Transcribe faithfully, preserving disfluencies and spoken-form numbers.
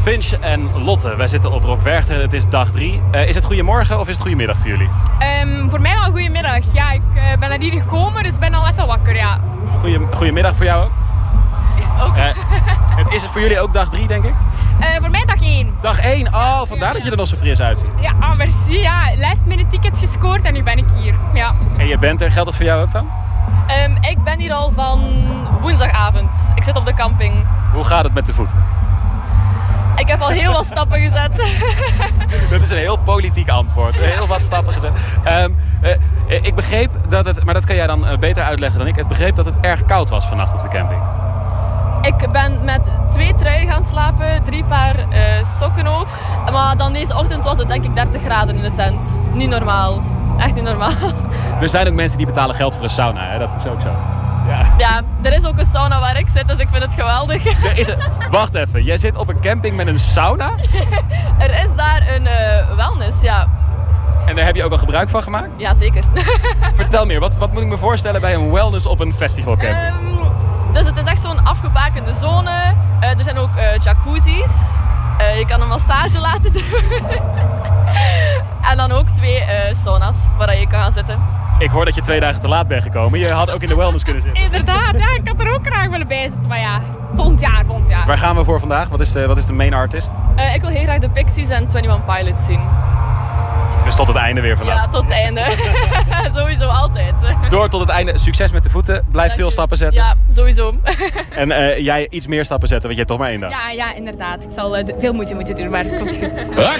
Finch en Lotte. Wij zitten op Rock Werchter. Het is dag drie. Uh, is het goedemorgen of is het goedemiddag voor jullie? Um, voor mij wel een goedemiddag. Ja, ik uh, ben naar hier gekomen, dus ben al even wakker, ja. Goeie, goedemiddag voor jou ook? Ja, ook. Uh, het is het voor jullie ook dag drie, denk ik? Uh, voor mij dag één. Dag één? Oh, vandaar ja. dat je er nog zo fris uitziet. Ja, ah, merci. Ja, lijst met tickets gescoord en nu ben ik hier. Ja. En je bent er. Geldt dat voor jou ook dan? Um, ik ben hier al van woensdagavond. Ik zit op de camping. Hoe gaat het met de voeten? Ik heb al heel wat stappen gezet. Dat is een heel politiek antwoord. Heel wat stappen gezet. Um, uh, ik begreep dat het, maar dat kan jij dan uh, beter uitleggen dan ik. Ik begreep dat het erg koud was vannacht op de camping. Ik ben met twee truien gaan slapen, drie paar uh, sokken ook. Maar dan deze ochtend was het denk ik dertig graden in de tent. Niet normaal. Echt niet normaal. Er zijn ook mensen die betalen geld voor een sauna, hè? Dat is ook zo. Ja. Ja, er is ook een sauna waar ik zit, dus ik vind het geweldig. Er is een... Wacht even, jij zit op een camping met een sauna? Er is daar een uh, wellness, ja. En daar heb je ook al gebruik van gemaakt? Ja, zeker. Vertel meer, wat, wat moet ik me voorstellen bij een wellness op een festivalcamping? Um, dus het is echt zo'n afgebakende zone. Uh, er zijn ook uh, jacuzzi's. Uh, je kan een massage laten doen. En dan ook twee uh, sauna's waar je kan gaan zitten. Ik hoor dat je twee dagen te laat bent gekomen. Je had ook in de wellness kunnen zitten. Inderdaad, ja, ik had er ook graag willen bij zitten. Maar ja, volgend jaar, volgend jaar. Waar gaan we voor vandaag? Wat is de, wat is de main artist? Uh, ik wil heel graag de Pixies en eenentwintig Pilots zien. Dus tot het einde weer vandaag? Ja, tot het einde. Sowieso altijd. Door tot het einde. Succes met de voeten. Blijf Dank veel je. stappen zetten. Ja, sowieso. En uh, jij iets meer stappen zetten, want je hebt toch maar één dag. Ja, ja, inderdaad. Ik zal uh, veel moeite moeten doen, maar het komt goed.